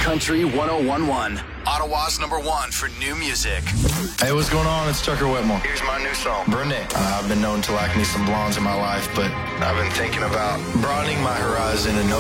Country 1011. Ottawa's #1 for new music. Hey, what's going on? It's Tucker Whitmore. Here's my new song, Brunette. I've been known to like me some blondes in my life, but I've been thinking about broadening my horizon and